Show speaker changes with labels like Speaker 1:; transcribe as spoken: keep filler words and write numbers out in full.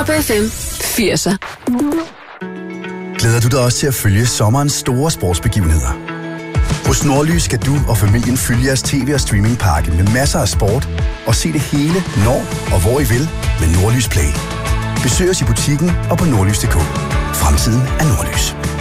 Speaker 1: F M firser.
Speaker 2: Glæder du dig også til at følge sommerens store sportsbegivenheder? Hos Nordlys skal du og familien følge jeres tv- og streamingpakke med masser af sport og se det hele, når og hvor I vil med Nordlys Play. Besøg os i butikken og på nordlys punktum d k. Fremtiden er Nordlys.